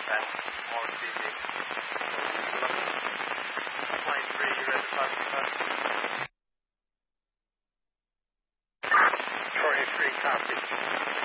and more busy. Flight 3, you ready to pass the bus? Troy 3, copy.